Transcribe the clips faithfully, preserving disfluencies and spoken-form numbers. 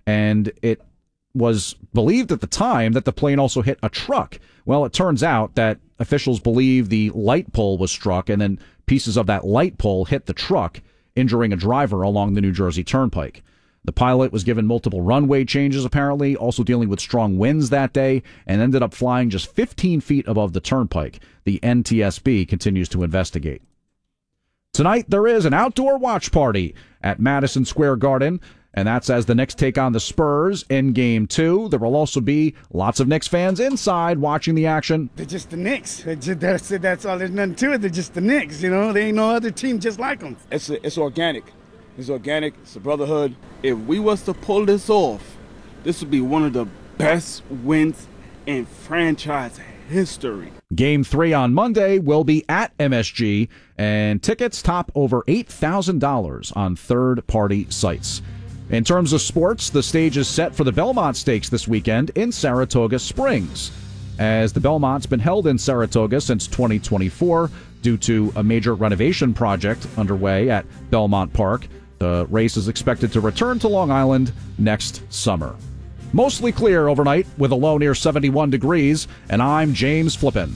and it was believed at the time that the plane also hit a truck. Well, it turns out that officials believe the light pole was struck, and then pieces of that light pole hit the truck, injuring a driver along the New Jersey Turnpike. The pilot was given multiple runway changes, apparently, also dealing with strong winds that day, and ended up flying just fifteen feet above the turnpike. The N T S B continues to investigate. Tonight, there is an outdoor watch party at Madison Square Garden, and that's as the Knicks take on the Spurs in Game two. There will also be lots of Knicks fans inside watching the action. They're just the Knicks. They're just, that's, that's all. There's nothing to it. They're just the Knicks, you know. There ain't no other team just like them. It's, a, it's organic. It's organic. It's a brotherhood. If we was to pull this off, this would be one of the best wins in franchise history. Game three on Monday will be at M S G, and tickets top over eight thousand dollars on third-party sites. In terms of sports, the stage is set for the Belmont Stakes this weekend in Saratoga Springs. As the Belmont's been held in Saratoga since twenty twenty-four due to a major renovation project underway at Belmont Park, the race is expected to return to Long Island next summer. Mostly clear overnight with a low near seventy-one degrees, and I'm James Flippin.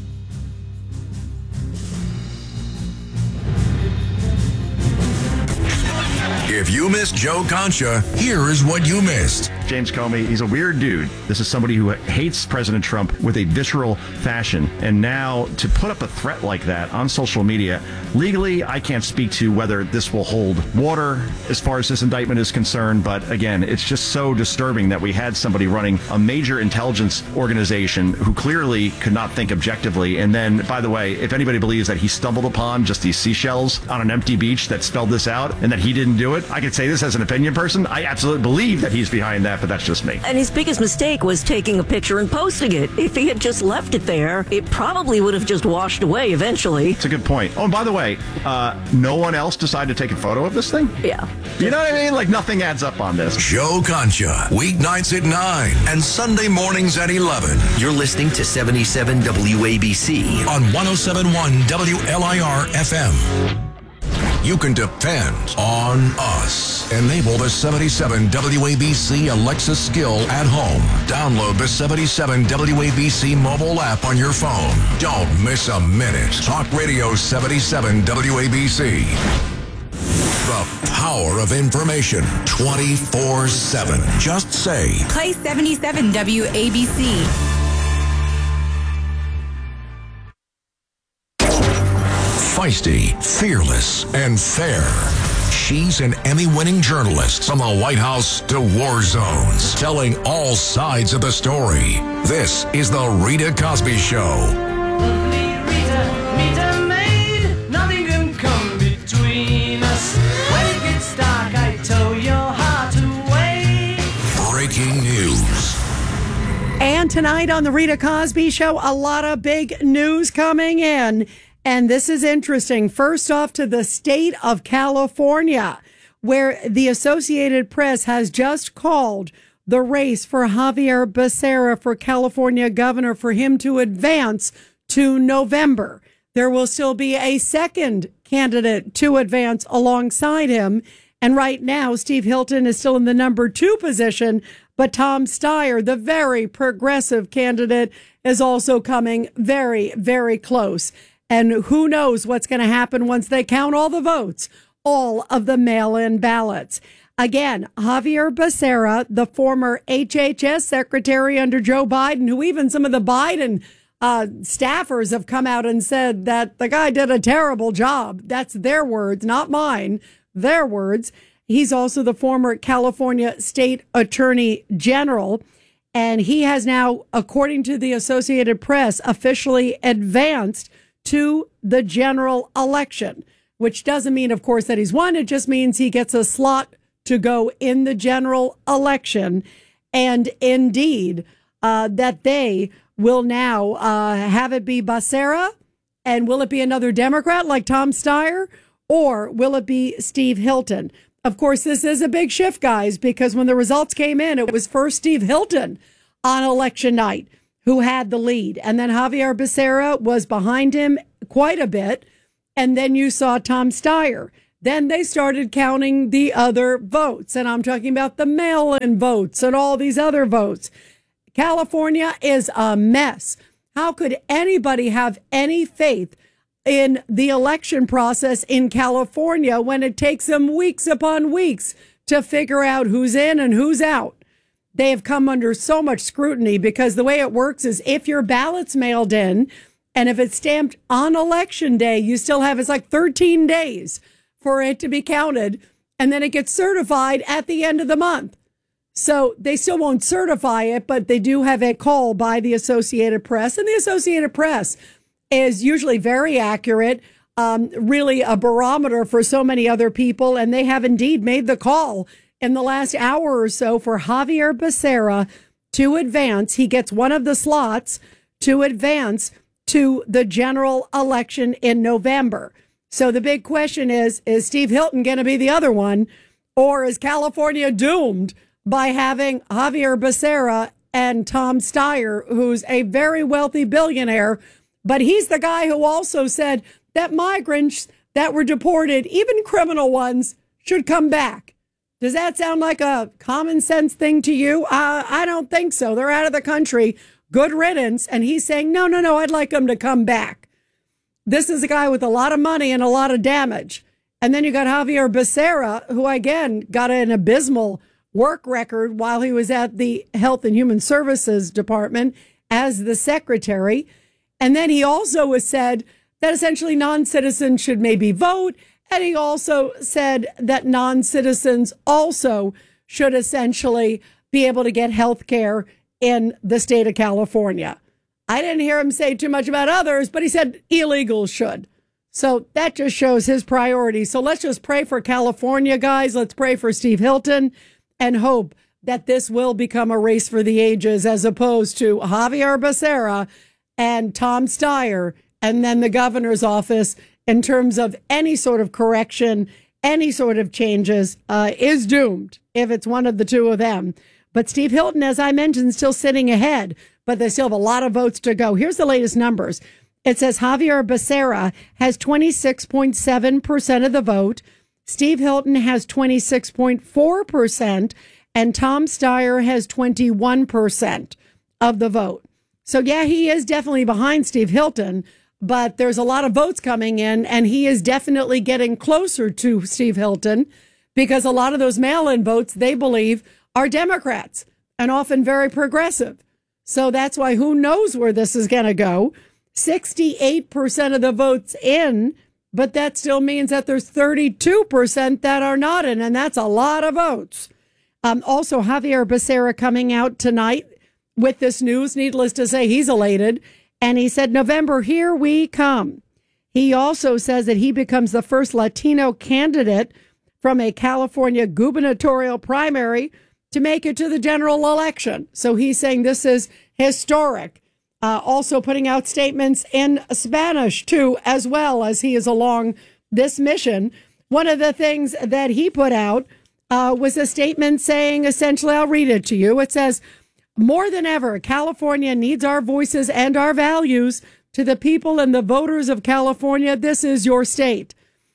If you missed Joe Concha, here is what you missed. James Comey, he's a weird dude. This is somebody who hates President Trump with a visceral fashion. And now to put up a threat like that on social media, legally, I can't speak to whether this will hold water as far as this indictment is concerned. But again, it's just so disturbing that we had somebody running a major intelligence organization who clearly could not think objectively. And then, by the way, if anybody believes that he stumbled upon just these seashells on an empty beach that spelled this out and that he didn't do it, I could say this as an opinion person. I absolutely believe that he's behind that, but that's just me. And his biggest mistake was taking a picture and posting it. If he had just left it there, it probably would have just washed away eventually. It's a good point. Oh, and by the way, uh, no one else decided to take a photo of this thing? Yeah. You know what I mean? Like, nothing adds up on this. Joe Concha, weeknights at nine and Sunday mornings at eleven. You're listening to seventy-seven W A B C on one oh seven point one W L I R F M. You can depend on us. Enable the seventy-seven W A B C Alexa skill at home. Download the seventy-seven W A B C mobile app on your phone. Don't miss a minute. Talk Radio seventy-seven W A B C. The power of information twenty-four seven. Just say, play seventy-seven W A B C. Feisty, fearless, and fair. She's an Emmy-winning journalist from the White House to war zones, telling all sides of the story. This is the Rita Cosby Show. Lovely Rita, Rita maid, nothing can come between us. When it gets dark, I tow your heart away. Breaking news. And tonight on the Rita Cosby Show, a lot of big news coming in. And this is interesting. First off, to the state of California, where the Associated Press has just called the race for Javier Becerra for California governor for him to advance to November. There will still be a second candidate to advance alongside him. And right now, Steve Hilton is still in the number two position, but Tom Steyer, the very progressive candidate, is also coming very, very close. And who knows what's going to happen once they count all the votes, all of the mail-in ballots. Again, Javier Becerra, the former H H S secretary under Joe Biden, who even some of the Biden uh, staffers have come out and said that the guy did a terrible job. That's their words, not mine, their words. He's also the former California State Attorney General. And he has now, according to the Associated Press, officially advanced to the general election, which doesn't mean, of course, that he's won. It just means he gets a slot to go in the general election. And indeed, uh, that they will now uh, have it be Becerra. And will it be another Democrat like Tom Steyer? Or will it be Steve Hilton? Of course, this is a big shift, guys, because when the results came in, it was first Steve Hilton on election night who had the lead. And then Javier Becerra was behind him quite a bit. And then you saw Tom Steyer then they started counting the other votes. And I'm talking about the mail-in votes and all these other votes. California is a mess. How could anybody have any faith in the election process in California when it takes them weeks upon weeks to figure out who's in and who's out? They have come under so much scrutiny because the way it works is if your ballot's mailed in and if it's stamped on election day, you still have, it's like thirteen days for it to be counted. And then it gets certified at the end of the month. So they still won't certify it, but they do have a call by the Associated Press. And the Associated Press is usually very accurate, um, really a barometer for so many other people. And they have indeed made the call in the last hour or so for Javier Becerra to advance. He gets one of the slots to advance to the general election in November. So the big question is, is Steve Hilton going to be the other one? Or is California doomed by having Javier Becerra and Tom Steyer, who's a very wealthy billionaire, but he's the guy who also said that migrants that were deported, even criminal ones, should come back. Does that sound like a common sense thing to you? Uh, I don't think so. They're out of the country. Good riddance. And he's saying, no, no, no, I'd like them to come back. This is a guy with a lot of money and a lot of damage. And then you got Javier Becerra, who, again, got an abysmal work record while he was at the Health and Human Services Department as the secretary. And then he also has said that essentially non-citizens should maybe vote. And he also said that non-citizens also should essentially be able to get health care in the state of California. I didn't hear him say too much about others, but he said illegals should. So that just shows his priorities. So let's just pray for California, guys. Let's pray for Steve Hilton and hope that this will become a race for the ages as opposed to Javier Becerra and Tom Steyer and then the governor's office in terms of any sort of correction, any sort of changes, uh, is doomed if it's one of the two of them. But Steve Hilton, as I mentioned, still sitting ahead, but they still have a lot of votes to go. Here's the latest numbers. It says Javier Becerra has twenty-six point seven percent of the vote. Steve Hilton has twenty-six point four percent, and Tom Steyer has twenty-one percent of the vote. So, yeah, he is definitely behind Steve Hilton, but there's a lot of votes coming in, and he is definitely getting closer to Steve Hilton because a lot of those mail-in votes, they believe, are Democrats and often very progressive. So that's why who knows where this is going to go. sixty-eight percent of the votes in, but that still means that there's thirty-two percent that are not in, and that's a lot of votes. Um, also, Javier Becerra coming out tonight with this news. Needless to say, he's elated. And he said, November, here we come. He also says that he becomes the first Latino candidate from a California gubernatorial primary to make it to the general election. So he's saying this is historic. Uh, also putting out statements in Spanish, too, as well as he is along this mission. One of the things that he put out uh, was a statement saying, essentially, I'll read it to you. It says, more than ever, California needs our voices and our values. To the people and the voters of California, this is your state.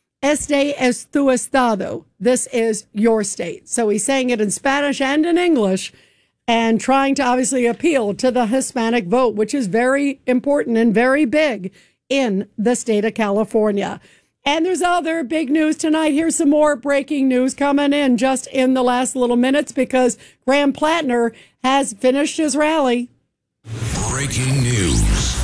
Este es tu estado. This is your state. So he's saying it in Spanish and in English and trying to obviously appeal to the Hispanic vote, which is very important and very big in the state of California. And there's other big news tonight. Here's some more breaking news coming in just in the last little minutes because Graham Plattner has finished his rally. Breaking news.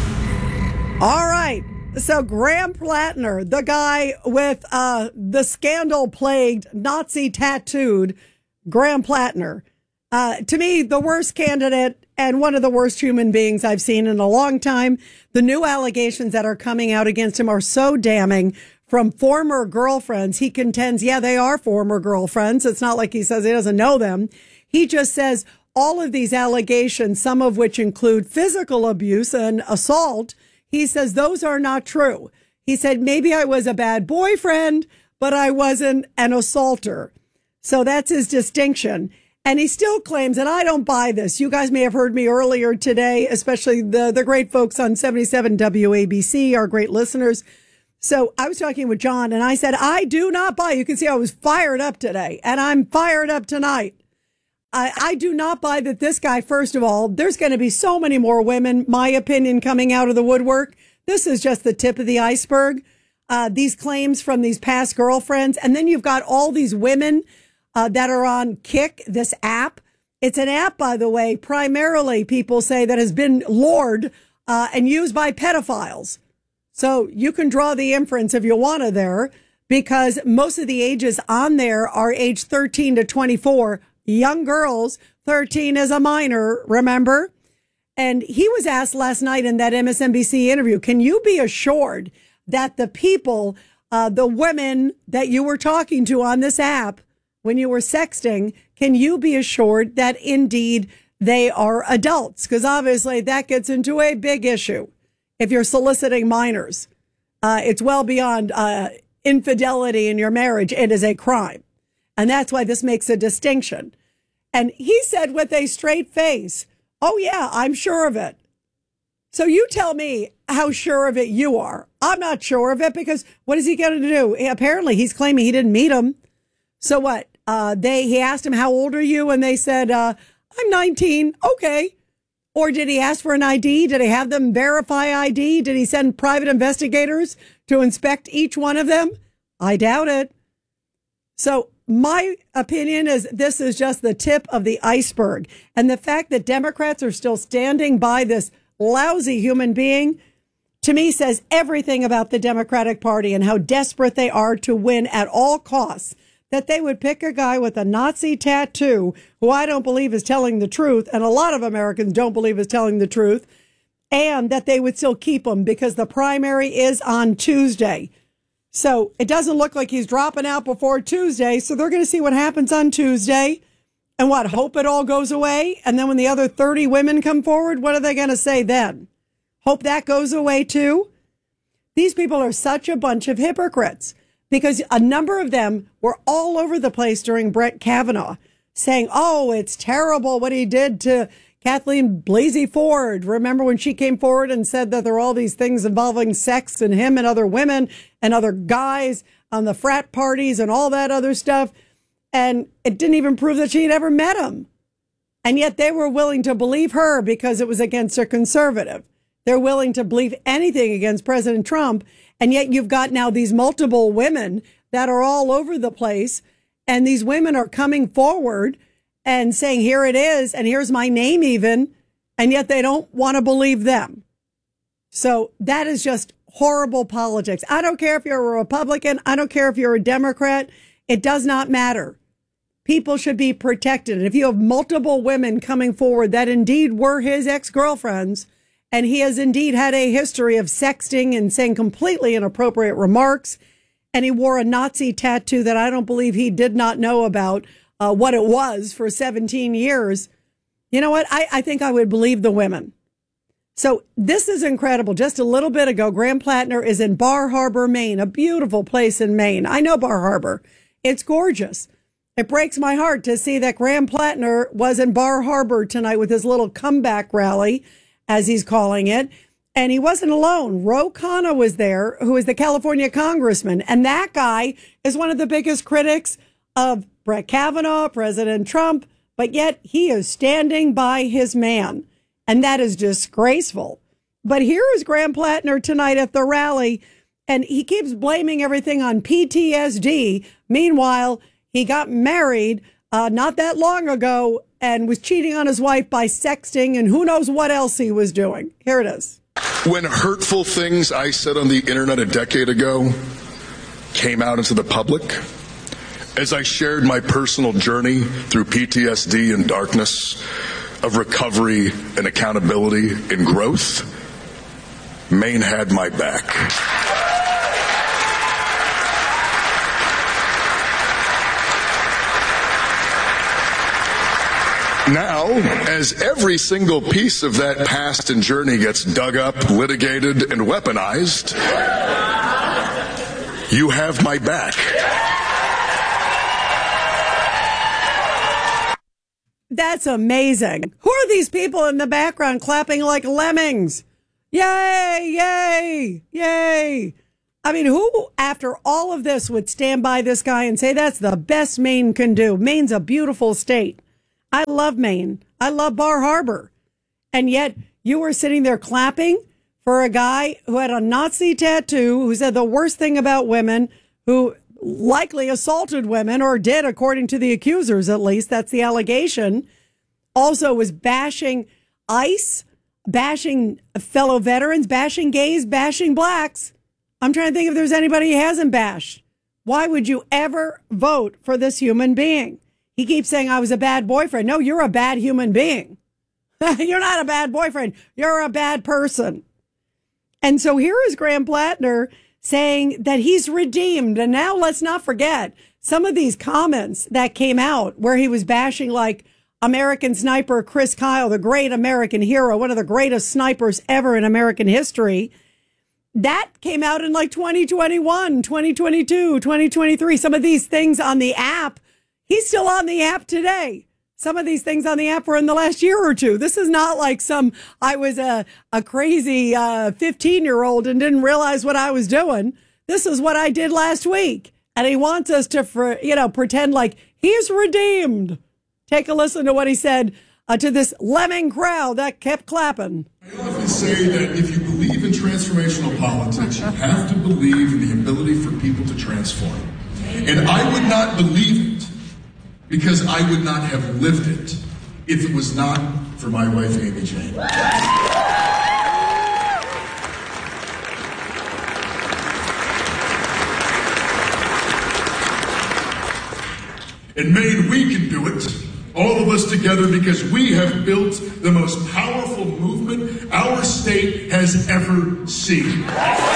All right. So Graham Plattner, the guy with uh, the scandal-plagued, Nazi-tattooed Graham Plattner, uh, to me, the worst candidate and one of the worst human beings I've seen in a long time. The new allegations that are coming out against him are so damning from former girlfriends. He contends, yeah, they are former girlfriends. It's not like he says he doesn't know them. He just says all of these allegations, some of which include physical abuse and assault, he says those are not true. He said, maybe I was a bad boyfriend, but I wasn't an assaulter. So that's his distinction. And he still claims, and I don't buy this. You guys may have heard me earlier today, especially the, the great folks on seventy-seven W A B C, our great listeners, So I was talking with John and I said, I do not buy. You can see I was fired up today and I'm fired up tonight. I, I do not buy that this guy, first of all, there's going to be so many more women, my opinion, coming out of the woodwork. This is just the tip of the iceberg. Uh, these claims from these past girlfriends. And then you've got all these women uh, that are on Kick, this app. It's an app, by the way, primarily people say that has been lured uh, and used by pedophiles. So you can draw the inference if you want to there, because most of the ages on there are age thirteen to twenty-four. Young girls, thirteen is a minor, remember? And he was asked last night in that M S N B C interview, can you be assured that the people, uh, the women that you were talking to on this app when you were sexting, can you be assured that indeed they are adults? Because obviously that gets into a big issue. If you're soliciting minors, uh, it's well beyond uh, infidelity in your marriage. It is a crime. And that's why this makes a distinction. And he said with a straight face, oh, yeah, I'm sure of it. So you tell me how sure of it you are. I'm not sure of it because what is he going to do? Apparently, he's claiming he didn't meet him. So what? Uh, they he asked him, how old are you? And they said, uh, I'm nineteen. Okay. Or did he ask for an I D? Did he have them verify I D? Did he send private investigators to inspect each one of them? I doubt it. So my opinion is this is just the tip of the iceberg. And the fact that Democrats are still standing by this lousy human being, to me, says everything about the Democratic Party and how desperate they are to win at all costs. That they would pick a guy with a Nazi tattoo who I don't believe is telling the truth, and a lot of Americans don't believe is telling the truth, and that they would still keep him because the primary is on Tuesday. So it doesn't look like he's dropping out before Tuesday, so they're going to see what happens on Tuesday and what, hope it all goes away? And then when the other thirty women come forward, what are they going to say then? Hope that goes away too? These people are such a bunch of hypocrites. Because a number of them were all over the place during Brett Kavanaugh saying, oh, it's terrible what he did to Kathleen Blasey Ford. Remember when she came forward and said that there are all these things involving sex and him and other women and other guys on the frat parties and all that other stuff. And it didn't even prove that she had ever met him. And yet they were willing to believe her because it was against a conservative. They're willing to believe anything against President Trump. And yet you've got now these multiple women that are all over the place. And these women are coming forward and saying, here it is. And here's my name even. And yet they don't want to believe them. So that is just horrible politics. I don't care if you're a Republican. I don't care if you're a Democrat. It does not matter. People should be protected. And if you have multiple women coming forward that indeed were his ex-girlfriends, and he has indeed had a history of sexting and saying completely inappropriate remarks. And he wore a Nazi tattoo that I don't believe he did not know about uh, what it was for seventeen years. You know what? I, I think I would believe the women. So this is incredible. Just a little bit ago, Graham Plattner is in Bar Harbor, Maine, a beautiful place in Maine. I know Bar Harbor. It's gorgeous. It breaks my heart to see that Graham Plattner was in Bar Harbor tonight with his little comeback rally, as he's calling it. And he wasn't alone. Ro Khanna was there, who is the California congressman. And that guy is one of the biggest critics of Brett Kavanaugh, President Trump. But yet he is standing by his man. And that is disgraceful. But here is Graham Plattner tonight at the rally. And he keeps blaming everything on P T S D. Meanwhile, he got married uh, not that long ago and was cheating on his wife by sexting and who knows what else he was doing. Here it is. When hurtful things I said on the internet a decade ago came out into the public, as I shared my personal journey through P T S D and darkness of recovery and accountability and growth, Maine had my back. Now, as every single piece of that past and journey gets dug up, litigated, and weaponized, you have my back. That's amazing. Who are these people in the background clapping like lemmings? Yay, yay, yay. I mean, who, after all of this, would stand by this guy and say that's the best Maine can do? Maine's a beautiful state. I love Maine. I love Bar Harbor. And yet you were sitting there clapping for a guy who had a Nazi tattoo, who said the worst thing about women, who likely assaulted women, or did, according to the accusers at least. That's the allegation. Also was bashing ICE, bashing fellow veterans, bashing gays, bashing blacks. I'm trying to think if there's anybody he hasn't bashed. Why would you ever vote for this human being? He keeps saying I was a bad boyfriend. No, you're a bad human being. You're not a bad boyfriend. You're a bad person. And so here is Graham Plattner saying that he's redeemed. And now let's not forget some of these comments that came out where he was bashing like American sniper Chris Kyle, the great American hero, one of the greatest snipers ever in American history. That came out in like twenty twenty-one, twenty twenty-two, twenty twenty-three. Some of these things on the app, he's still on the app today. Some of these things on the app were in the last year or two. This is not like some, I was a, a crazy uh, fifteen-year-old and didn't realize what I was doing. This is what I did last week. And he wants us to, for, you know, pretend like he's redeemed. Take a listen to what he said uh, to this lemming crowd that kept clapping. I often say that if you believe in transformational politics, you have to believe in the ability for people to transform. And I would not believe it, because I would not have lived it if it was not for my wife, Amy Jane. In Maine, we can do it, all of us together, because we have built the most powerful movement our state has ever seen.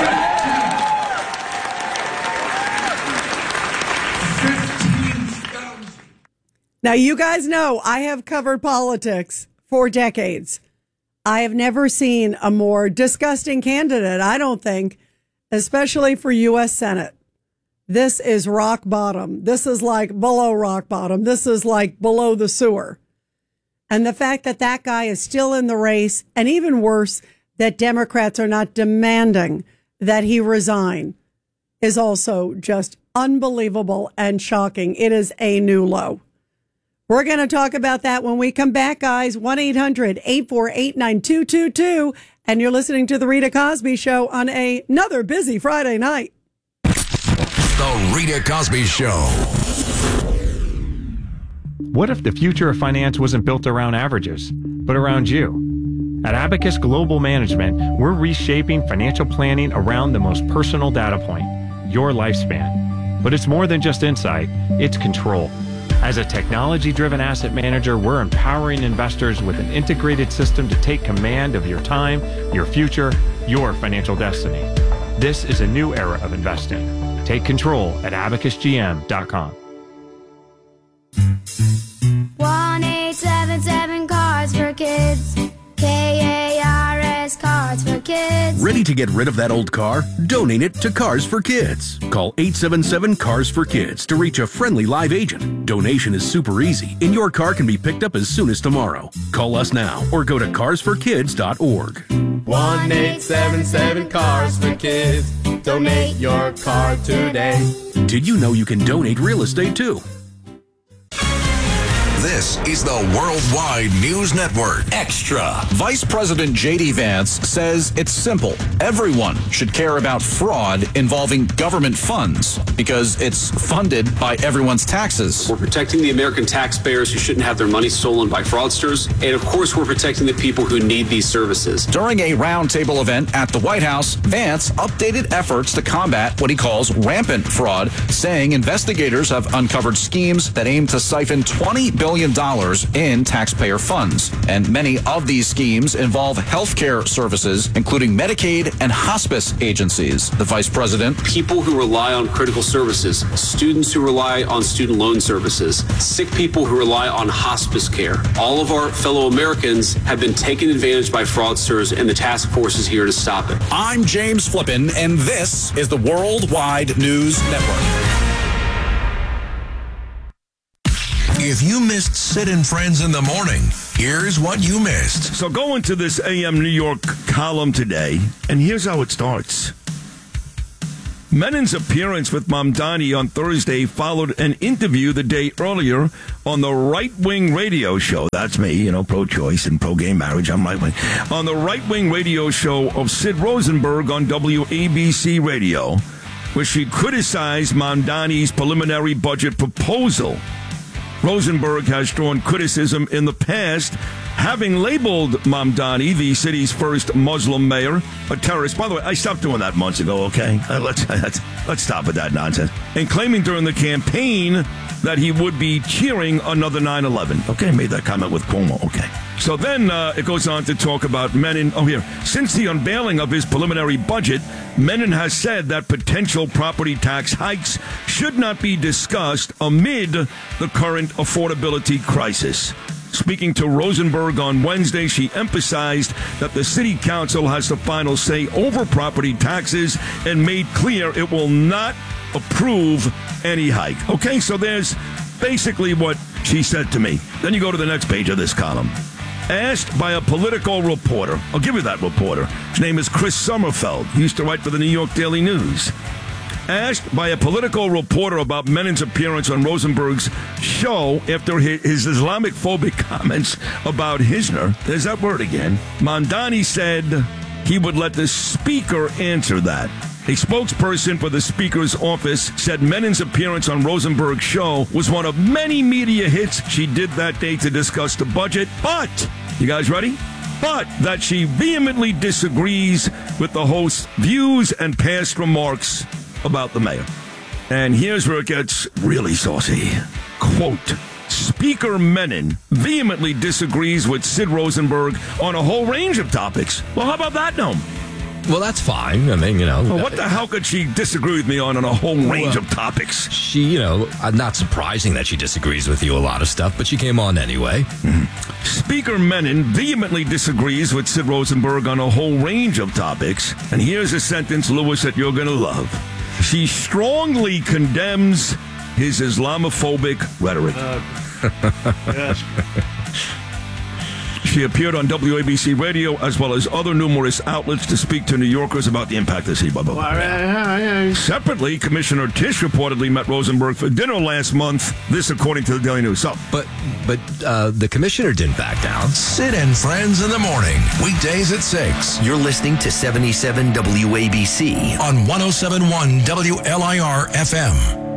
Now, you guys know I have covered politics for decades. I have never seen a more disgusting candidate, I don't think, especially for U S Senate. This is rock bottom. This is like below rock bottom. This is like below the sewer. And the fact that that guy is still in the race, and even worse, that Democrats are not demanding that he resign, is also just unbelievable and shocking. It is a new low. We're going to talk about that when we come back, guys. one eight hundred eight four eight nine two two two. And you're listening to The Rita Cosby Show on a, another busy Friday night. The Rita Cosby Show. What if the future of finance wasn't built around averages, but around you? At Abacus Global Management, we're reshaping financial planning around the most personal data point, your lifespan. But it's more than just insight, it's control. As a technology-driven asset manager, we're empowering investors with an integrated system to take command of your time, your future, your financial destiny. This is a new era of investing. Take control at abacus g m dot com. one eight seven seven Cards for Kids. K A R S Cards for Kids. Ready to get rid of that old car? Donate it to Cars for Kids. Call eight seven seven Cars for Kids to reach a friendly live agent. Donation is super easy, and your car can be picked up as soon as tomorrow. Call us now or go to cars for kids dot org. one eight seven seven Cars for Kids. Donate your car today. Did you know you can donate real estate too? This is the Worldwide News Network Extra. Vice President J D Vance says it's simple. Everyone should care about fraud involving government funds because it's funded by everyone's taxes. We're protecting the American taxpayers who shouldn't have their money stolen by fraudsters. And of course, we're protecting the people who need these services. During a roundtable event at the White House, Vance updated efforts to combat what he calls rampant fraud, saying investigators have uncovered schemes that aim to siphon twenty billion dollars in taxpayer funds. And many of these schemes involve healthcare services, including Medicaid and hospice agencies. The vice president. People who rely on critical services, students who rely on student loan services, sick people who rely on hospice care. All of our fellow Americans have been taken advantage by fraudsters, and the task force is here to stop it. I'm James Flippin, and this is the Worldwide News Network. If you missed Sid and Friends in the morning, here's what you missed. So go into this A M New York column today, and here's how it starts. Menin's appearance with Mamdani on Thursday followed an interview the day earlier on the right-wing radio show. That's me, you know, pro-choice and pro-gay marriage. I'm right-wing. On the right-wing radio show of Sid Rosenberg on W A B C Radio, where she criticized Mamdani's preliminary budget proposal. Rosenberg has drawn criticism in the past, having labeled Mamdani, the city's first Muslim mayor, a terrorist. By the way, I stopped doing that months ago, okay? Uh, let's, let's, let's stop with that nonsense. And claiming during the campaign that he would be cheering another nine eleven. Okay, made that comment with Cuomo, okay. So then uh, it goes on to talk about Menin. Oh, here. Since the unveiling of his preliminary budget, Menin has said that potential property tax hikes should not be discussed amid the current affordability crisis. Speaking to Rosenberg on Wednesday, she emphasized that the city council has the final say over property taxes and made clear it will not approve any hike. Okay, so there's basically what she said to me. Then you go to the next page of this column. Asked by a political reporter, I'll give you that reporter. His name is Chris Sommerfeld. He used to write for the New York Daily News. Asked by a political reporter about Menin's appearance on Rosenberg's show after his, his Islamic-phobic comments about Hisner, there's that word again, Mamdani said he would let the speaker answer that. A spokesperson for the Speaker's office said Menin's appearance on Rosenberg's show was one of many media hits she did that day to discuss the budget, but, you guys ready? But that she vehemently disagrees with the host's views and past remarks about the mayor. And here's where it gets really saucy. Quote, Speaker Menin vehemently disagrees with Sid Rosenberg on a whole range of topics. Well, how about that, Noam? Well, that's fine. I mean, you know. Well, what the hell could she disagree with me on on a whole range well, of topics? She, you know, not surprising that she disagrees with you a lot of stuff, but she came on anyway. Mm-hmm. Speaker Menin vehemently disagrees with Sid Rosenberg on a whole range of topics. And here's a sentence, Lewis, that you're going to love. She strongly condemns his Islamophobic rhetoric. Uh, yes. She appeared on W A B C Radio as well as other numerous outlets to speak to New Yorkers about the impact of C. Separately, Commissioner Tisch reportedly met Rosenberg for dinner last month. This, according to the Daily News. So, but but uh, the commissioner didn't back down. Sid and Friends in the morning, weekdays at six. You're listening to seventy-seven W A B C on one oh seven point one W L I R F M.